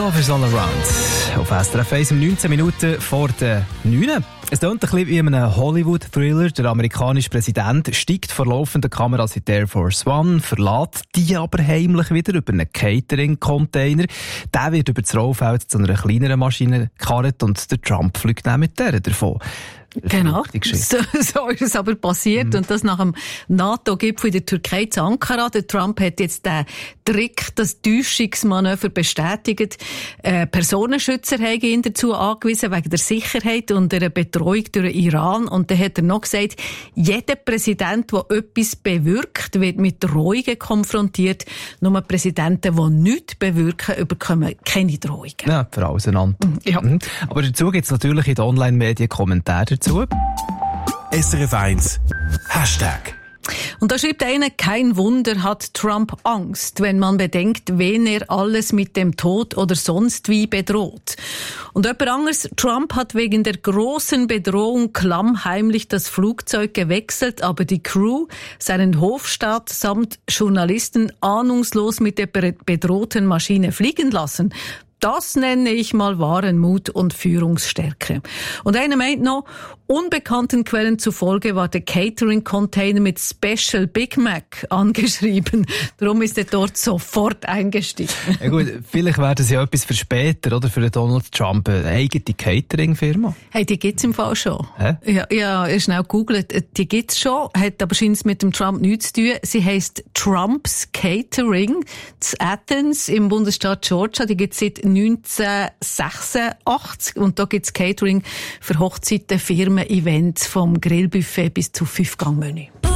Lovers All Around. Auf SRF 1 um 19 Minuten vor der 9. Es klingt ein bisschen wie in einem Hollywood-Thriller. Der amerikanische Präsident steigt vor laufenden Kameras in die Air Force One, verlässt die aber heimlich wieder über einen Catering-Container. Der wird über das Rollfeld zu einer kleineren Maschine gekarrt und der Trump fliegt dann mit der davon. Genau, so ist es aber passiert. Und das nach dem NATO-Gipfel in der Türkei zu Ankara. Der Trump hat jetzt den Trick, das Täuschungsmanöver bestätigt. Personenschützer haben ihn dazu angewiesen, wegen der Sicherheit und einer Betreuung durch den Iran. Und dann hat er noch gesagt, jeder Präsident, der etwas bewirkt, wird mit Drohungen konfrontiert. Nur Präsidenten, die nichts bewirken, bekommen keine Drohungen. Ja, für alles einander. Ja. Aber dazu gibt es natürlich in den Online-Medien Kommentare dazu. SRF 1 Hashtag. Und da schreibt einer, kein Wunder hat Trump Angst, wenn man bedenkt, wen er alles mit dem Tod oder sonst wie bedroht. Und jemand anderes, Trump hat wegen der großen Bedrohung klammheimlich das Flugzeug gewechselt, aber die Crew, seinen Hofstaat samt Journalisten ahnungslos mit der bedrohten Maschine fliegen lassen. Das nenne ich mal wahren Mut und Führungsstärke. Und einer meint noch, unbekannten Quellen zufolge war der Catering-Container mit Special Big Mac angeschrieben. Darum ist er dort sofort eingestiegen. Ja gut, vielleicht wäre das ja etwas für später, oder? Für den Donald Trump, eine eigene Catering-Firma. Hey, die gibt's im Fall schon. Hä? Ja, schnell googelt. Die gibt's schon, hat aber scheint mit dem Trump nichts zu tun. Sie heisst Trump's Catering, in Athens im Bundesstaat Georgia. Die gibt's seit 1986 und da gibt's Catering für Hochzeiten, Firmen, Events vom Grillbuffet bis zu 5-Gang-Menü.